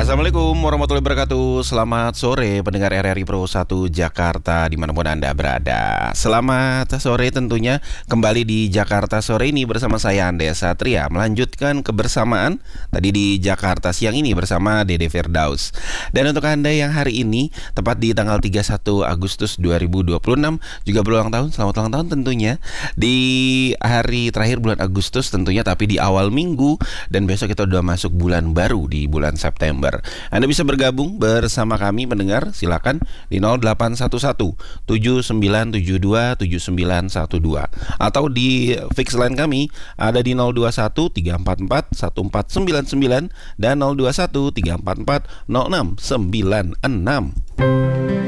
Assalamualaikum warahmatullahi wabarakatuh. Selamat sore pendengar RRI Pro 1 Jakarta dimanapun Anda berada. Selamat sore tentunya kembali di Jakarta sore ini bersama saya Ande Satria. Melanjutkan kebersamaan tadi di Jakarta siang ini bersama Dede Firdaus. Dan untuk Anda yang hari ini tepat di tanggal 31 Agustus 2026 juga berulang tahun, selamat ulang tahun tentunya. Di hari terakhir bulan Agustus tentunya, tapi di awal minggu. Dan besok kita udah masuk bulan baru di bulan September. Anda bisa bergabung bersama kami mendengar, silakan di 0811 7972 7912 atau di fix line kami ada di 021 344 1499 dan 021 344 0696.